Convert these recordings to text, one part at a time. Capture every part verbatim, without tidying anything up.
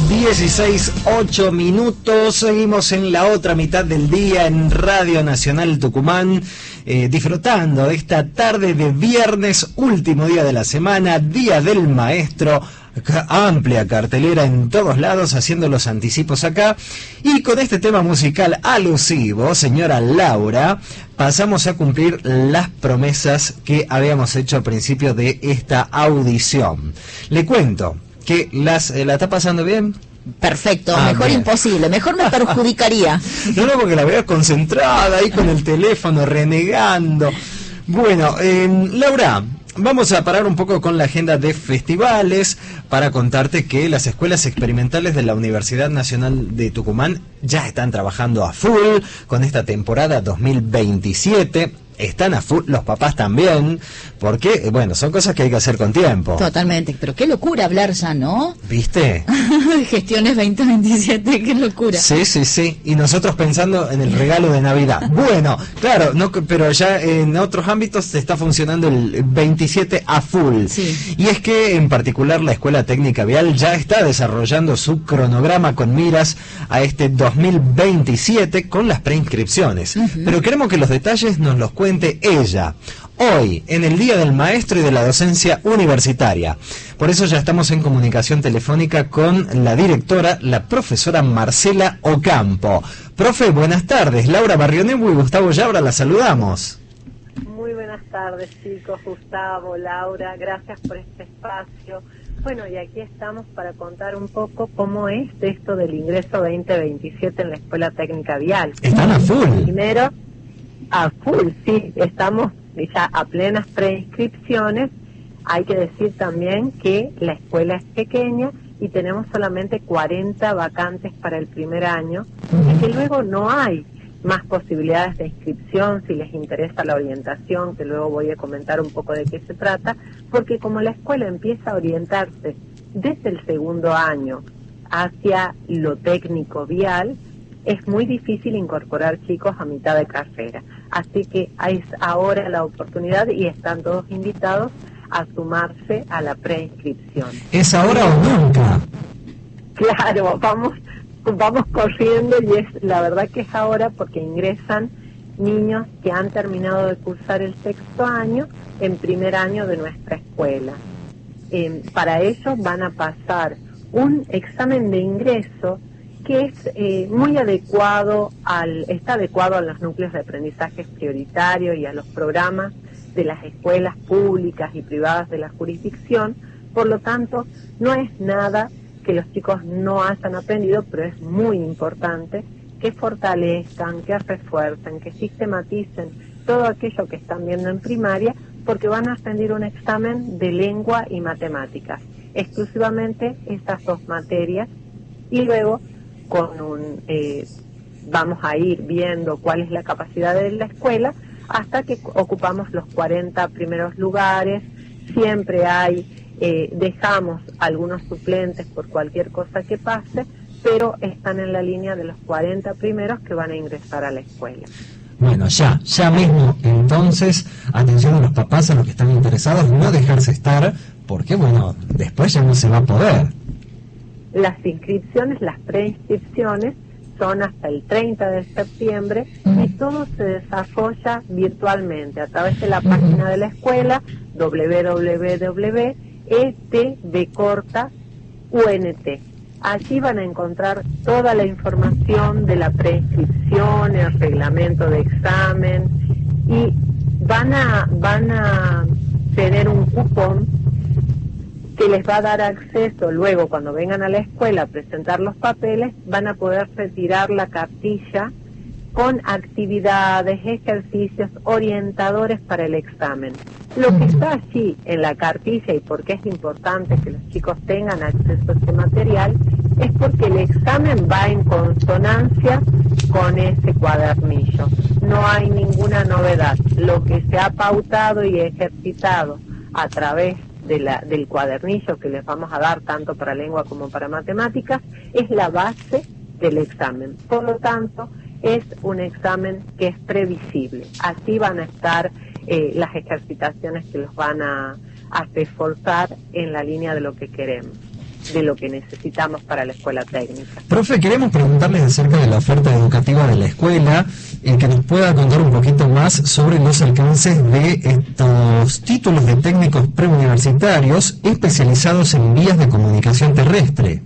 dieciséis, ocho minutos. Seguimos en la otra mitad del día en Radio Nacional Tucumán, eh, disfrutando de esta tarde de viernes, último día de la semana, Día del Maestro. Amplia cartelera en todos lados, haciendo los anticipos acá. Y con este tema musical alusivo, señora Laura, pasamos a cumplir las promesas que habíamos hecho al principio de esta audición. Le cuento que las, eh, ¿la está pasando bien? Perfecto, ah, mejor bien. Imposible, mejor me perjudicaría. No, no, porque la veo concentrada ahí con el teléfono, renegando. Bueno, eh, Laura, vamos a parar un poco con la agenda de festivales para contarte que las escuelas experimentales de la Universidad Nacional de Tucumán ya están trabajando a full con esta temporada dos mil veintisiete. Están a full, los papás también, porque, bueno, son cosas que hay que hacer con tiempo. Totalmente, pero qué locura hablar ya, ¿no? ¿Viste? Gestiones veinte veintisiete, qué locura. Sí, sí, sí, y nosotros pensando en el regalo de Navidad. Bueno, claro, no, pero ya en otros ámbitos se está funcionando el veintisiete a full. Sí. Y es que, en particular, la Escuela Técnica Vial ya está desarrollando su cronograma con miras a este dos mil veintisiete con las preinscripciones. Uh-huh. Pero queremos que los detalles nos los cuente ella, hoy, en el Día del Maestro y de la Docencia Universitaria. Por eso ya estamos en comunicación telefónica con la directora, la profesora Marcela Ocampo. Profe, buenas tardes. Laura Barrionebu y Gustavo Yabra, la saludamos. Muy buenas tardes, chicos. Gustavo, Laura, gracias por este espacio. Bueno, y aquí estamos para contar un poco cómo es esto del ingreso veinte veintisiete en la Escuela Técnica Vial. Están a full. Primero, a full, sí, estamos ya a plenas preinscripciones. Hay que decir también que la escuela es pequeña y tenemos solamente cuarenta vacantes para el primer año y que luego no hay más posibilidades de inscripción si les interesa la orientación, que luego voy a comentar un poco de qué se trata, porque como la escuela empieza a orientarse desde el segundo año hacia lo técnico vial, es muy difícil incorporar chicos a mitad de carrera. Así que es ahora la oportunidad y están todos invitados a sumarse a la preinscripción. ¿Es ahora o nunca? Claro, vamos, vamos corriendo y es la verdad que es ahora porque ingresan niños que han terminado de cursar el sexto año en primer año de nuestra escuela. Eh, para ellos van a pasar un examen de ingreso que es eh, muy adecuado al, está adecuado a los núcleos de aprendizaje prioritario y a los programas de las escuelas públicas y privadas de la jurisdicción. Por lo tanto, no es nada que los chicos no hayan aprendido, pero es muy importante que fortalezcan, que refuercen, que sistematicen todo aquello que están viendo en primaria, porque van a rendir un examen de lengua y matemáticas, exclusivamente estas dos materias, y luego con un eh, vamos a ir viendo cuál es la capacidad de la escuela hasta que ocupamos los cuarenta primeros lugares. Siempre hay, eh, dejamos algunos suplentes por cualquier cosa que pase, pero están en la línea de los cuarenta primeros que van a ingresar a la escuela. Bueno, ya, ya mismo, entonces, atención a los papás, a los que están interesados, no dejarse estar, porque bueno, después ya no se va a poder. Las inscripciones, las preinscripciones, son hasta el treinta de septiembre y todo se desarrolla virtualmente a través de la página de la escuela doble u doble u doble u punto e t b corta u n t. Allí van a encontrar toda la información de la preinscripción, el reglamento de examen y van a, van a tener un cupón que les va a dar acceso luego cuando vengan a la escuela a presentar los papeles, van a poder retirar la cartilla con actividades, ejercicios, orientadores para el examen. Lo que está allí en la cartilla y por qué es importante que los chicos tengan acceso a este material es porque el examen va en consonancia con ese cuadernillo. No hay ninguna novedad. Lo que se ha pautado y ejercitado a través de la, del cuadernillo que les vamos a dar tanto para lengua como para matemáticas es la base del examen. Por lo tanto, es un examen que es previsible. Así van a estar eh, las ejercitaciones que los van a, a reforzar en la línea de lo que queremos. de lo que necesitamos para la escuela técnica. Profe, queremos preguntarles acerca de la oferta educativa de la escuela, y que nos pueda contar un poquito más sobre los alcances de estos títulos de técnicos preuniversitarios especializados en vías de comunicación terrestre.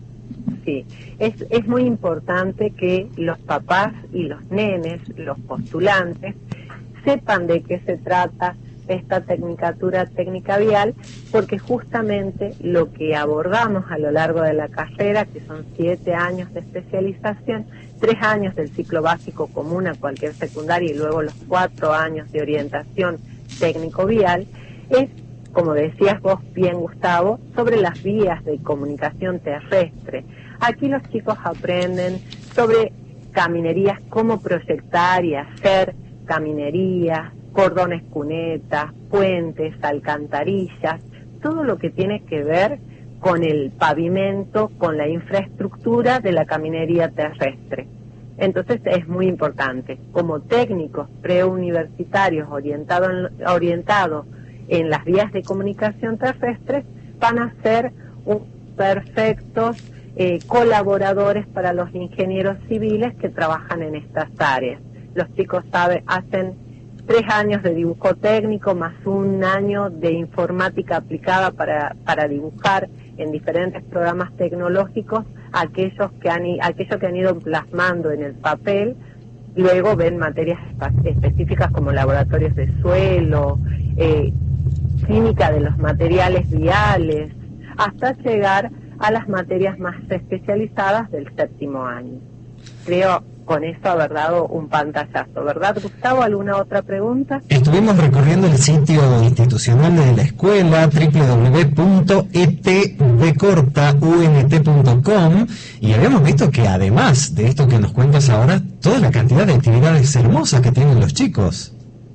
Sí, es, es muy importante que los papás y los nenes, los postulantes, sepan de qué se trata esta tecnicatura técnica vial, porque justamente lo que abordamos a lo largo de la carrera, que son siete años de especialización, tres años del ciclo básico común a cualquier secundaria y luego los cuatro años de orientación técnico vial, es, como decías vos bien, Gustavo, sobre las vías de comunicación terrestre. Aquí los chicos aprenden sobre caminerías, cómo proyectar y hacer caminerías, cordones cunetas, puentes, alcantarillas, todo lo que tiene que ver con el pavimento, con la infraestructura de la caminería terrestre. Entonces es muy importante. Como técnicos preuniversitarios orientados en, orientado en las vías de comunicación terrestre, van a ser un perfectos eh, colaboradores para los ingenieros civiles que trabajan en estas áreas. Los chicos saben, hacen tres años de dibujo técnico más un año de informática aplicada para, para dibujar en diferentes programas tecnológicos aquellos que han, aquello que han ido plasmando en el papel. Luego ven materias específicas como laboratorios de suelo, eh, química de los materiales viales, hasta llegar a las materias más especializadas del séptimo año. Creo con eso haber dado un pantallazo, ¿verdad, Gustavo? ¿Alguna otra pregunta? Estuvimos recorriendo el sitio institucional de la escuela, doble u doble u doble u punto e t b corta u n t punto com, y habíamos visto que además de esto que nos cuentas ahora, toda la cantidad de actividades hermosas que tienen los chicos.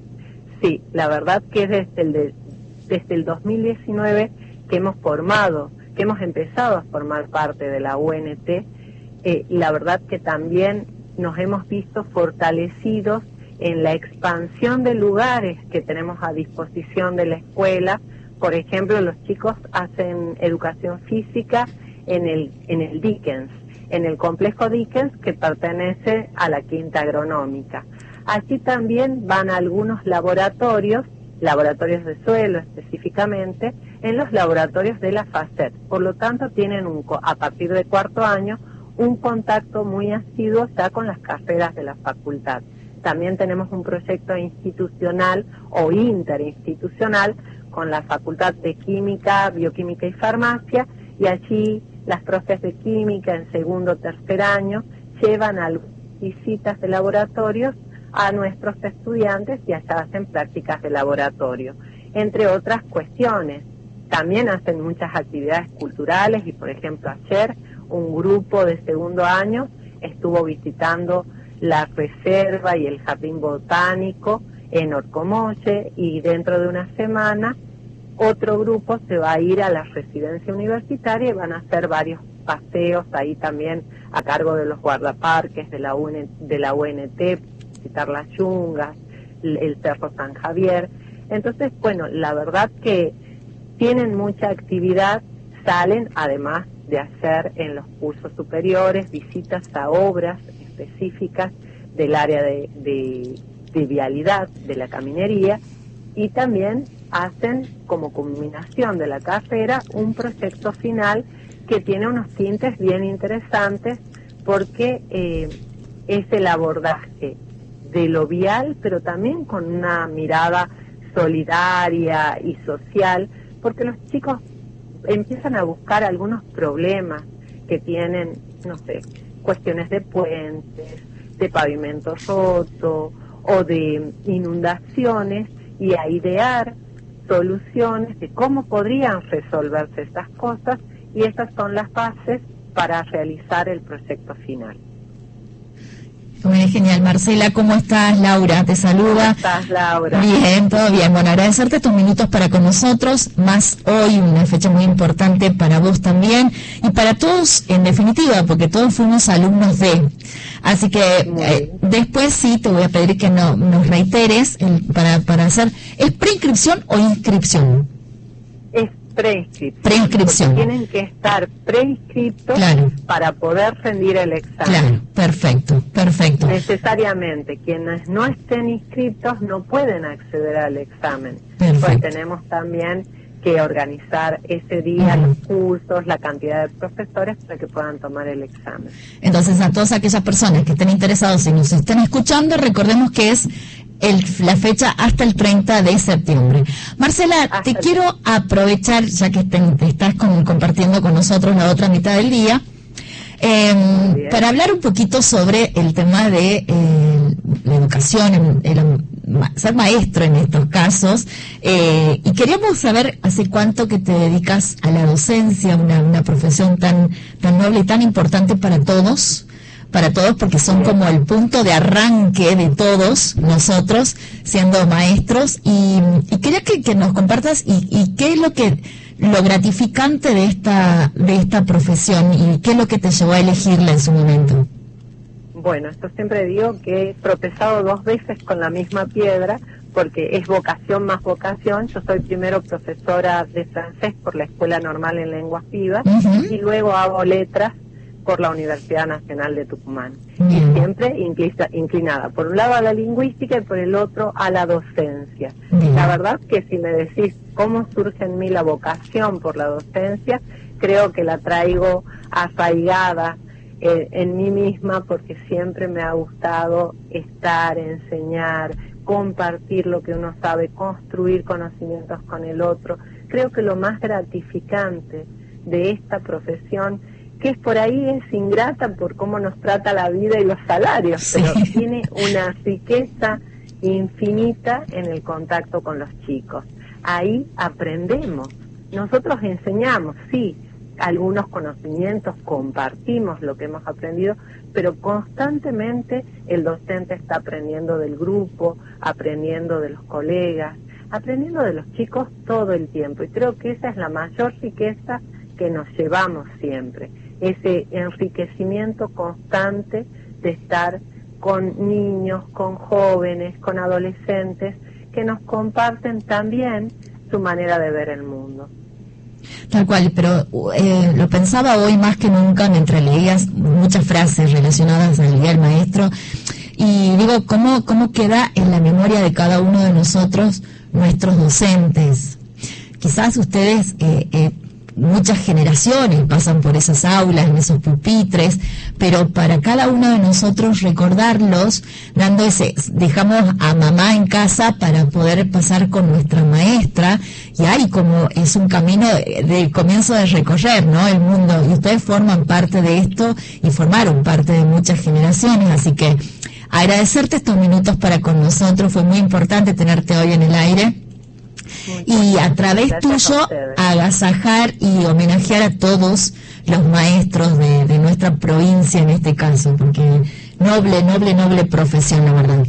Sí, la verdad que desde el, de, desde el dos mil diecinueve que hemos formado, que hemos empezado a formar parte de la U N T, eh, la verdad que también nos hemos visto fortalecidos en la expansión de lugares que tenemos a disposición de la escuela. Por ejemplo, los chicos hacen educación física en el, en el Dickens, en el complejo Dickens, que pertenece a la Quinta Agronómica. Allí también van a algunos laboratorios, laboratorios de suelo específicamente, en los laboratorios de la FACET. Por lo tanto, tienen un, a partir de cuarto año un contacto muy asiduo ya con las carreras de la facultad. También tenemos un proyecto institucional o interinstitucional con la Facultad de Química, Bioquímica y Farmacia, y allí las profes de química en segundo o tercer año llevan a visitas de laboratorios a nuestros estudiantes y allá hacen prácticas de laboratorio, entre otras cuestiones. También hacen muchas actividades culturales y, por ejemplo, ayer un grupo de segundo año estuvo visitando la reserva y el jardín botánico en Orcomolle, y dentro de una semana otro grupo se va a ir a la residencia universitaria y van a hacer varios paseos ahí también a cargo de los guardaparques de la, U N, de la U N T, visitar las yungas, el Cerro San Javier. Entonces, bueno, la verdad que tienen mucha actividad, salen además de hacer en los cursos superiores visitas a obras específicas del área de, de, de vialidad, de la caminería, y también hacen como culminación de la carrera un proyecto final que tiene unos tintes bien interesantes, porque eh, es el abordaje de lo vial, pero también con una mirada solidaria y social, porque los chicos empiezan a buscar algunos problemas que tienen, no sé, cuestiones de puentes, de pavimento roto o de inundaciones, y a idear soluciones de cómo podrían resolverse estas cosas, y esas son las bases para realizar el proyecto final. Muy genial. Marcela, ¿cómo estás? Laura te saluda. ¿Cómo estás, Laura? Bien, todo bien. Bueno, agradecerte estos minutos para con nosotros, más hoy, una fecha muy importante para vos también, y para todos, en definitiva, porque todos fuimos alumnos de. Así que eh, después sí te voy a pedir que no, nos reiteres el, para, para hacer, ¿es preinscripción o inscripción? Es preinscripción. Preinscripción. Tienen que estar preinscriptos claro. para poder rendir el examen. Claro, perfecto, perfecto. Necesariamente, quienes no estén inscritos no pueden acceder al examen. Perfecto. Pues tenemos también que organizar ese día uh-huh. los cursos, la cantidad de profesores para que puedan tomar el examen. Entonces, a todas aquellas personas que estén interesados y nos estén escuchando, recordemos que es el, la fecha hasta el treinta de septiembre. Marcela, hasta te quiero aprovechar, ya que te, te estás con, compartiendo con nosotros la otra mitad del día, eh, para hablar un poquito sobre el tema de eh, la educación, el, el, ser maestro en estos casos, eh, y queríamos saber hace cuánto que te dedicas a la docencia, una, una profesión tan, tan noble y tan importante para todos, para todos porque son como el punto de arranque de todos nosotros siendo maestros, y, y quería que, que nos compartas y, y qué es lo que lo gratificante de esta de esta profesión y qué es lo que te llevó a elegirla en su momento. Bueno, esto siempre digo que he tropezado dos veces con la misma piedra, porque es vocación más vocación. Yo soy primero profesora de francés por la Escuela Normal en Lenguas Vivas, uh-huh. y luego hago letras por la Universidad Nacional de Tucumán. Uh-huh. Y siempre inclina, inclinada, por un lado a la lingüística y por el otro a la docencia. Uh-huh. La verdad que si me decís cómo surge en mí la vocación por la docencia, creo que la traigo arraigada Eh, en mí misma, porque siempre me ha gustado estar, enseñar, compartir lo que uno sabe, construir conocimientos con el otro. Creo que lo más gratificante de esta profesión, que es por ahí es ingrata por cómo nos trata la vida y los salarios, sí. pero tiene una riqueza infinita en el contacto con los chicos. Ahí aprendemos, nosotros enseñamos, sí, algunos conocimientos, compartimos lo que hemos aprendido, pero constantemente el docente está aprendiendo del grupo, aprendiendo de los colegas, aprendiendo de los chicos todo el tiempo, y creo que esa es la mayor riqueza que nos llevamos siempre, ese enriquecimiento constante de estar con niños, con jóvenes, con adolescentes, que nos comparten también su manera de ver el mundo. Tal cual, pero eh, lo pensaba hoy más que nunca mientras leías muchas frases relacionadas al Día del Maestro, y digo, ¿cómo, cómo queda en la memoria de cada uno de nosotros nuestros docentes? Quizás ustedes, eh, eh, muchas generaciones pasan por esas aulas, en esos pupitres, pero para cada uno de nosotros recordarlos, dando ese, dejamos a mamá en casa para poder pasar con nuestra maestra, y ahí como es un camino de, de comienzo de recorrer, ¿no?, el mundo, y ustedes forman parte de esto y formaron parte de muchas generaciones, así que agradecerte estos minutos para con nosotros, fue muy importante tenerte hoy en el aire. Y a través tuyo agasajar y homenajear a todos los maestros de, de nuestra provincia en este caso, porque noble, noble, noble profesión, la verdad.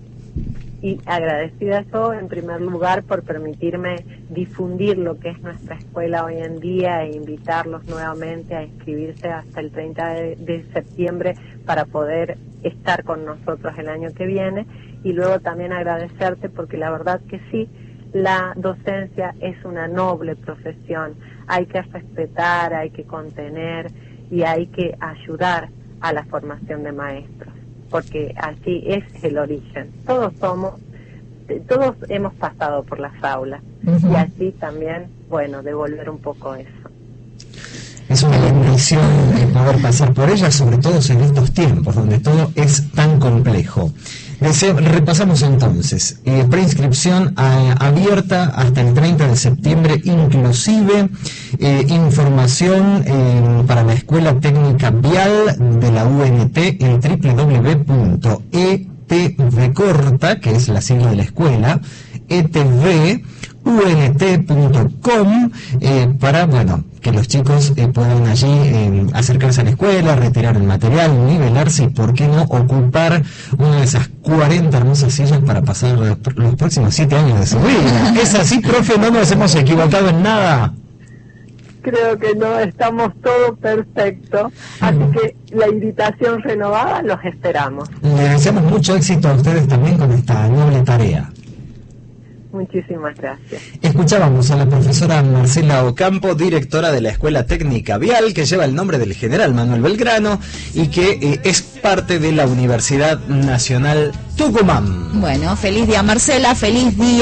Y agradecida yo en primer lugar por permitirme difundir lo que es nuestra escuela hoy en día e invitarlos nuevamente a inscribirse hasta el treinta de septiembre para poder estar con nosotros el año que viene, y luego también agradecerte porque la verdad que sí, la docencia es una noble profesión, hay que respetar, hay que contener y hay que ayudar a la formación de maestros, porque así es el origen. Todos somos, todos hemos pasado por las aulas, uh-huh. y así también, bueno, devolver un poco eso. Es una bendición poder pasar por ella, sobre todo en estos tiempos donde todo es tan complejo. Deseo, repasamos entonces, eh, preinscripción a, abierta hasta el treinta de septiembre, inclusive eh, información eh, para la Escuela Técnica Vial de la U N T en doble u doble u doble u punto e t v corta, que es la sigla de la escuela, e t v u n t punto com, eh, para, bueno, que los chicos eh, puedan allí eh, acercarse a la escuela, retirar el material, nivelarse y, por qué no, ocupar una de esas cuarenta hermosas sillas para pasar los, los próximos siete años de su vida. ¿Es así, profe? ¿No nos hemos equivocado en nada? Creo que no, estamos todo perfecto, así que la invitación renovada, los esperamos. Les deseamos mucho éxito a ustedes también con esta noble tarea. Muchísimas gracias. Escuchábamos a la profesora Marcela Ocampo, directora de la Escuela Técnica Vial, que lleva el nombre del general Manuel Belgrano y que eh, es parte de la Universidad Nacional Tucumán. Bueno, feliz día Marcela, feliz día.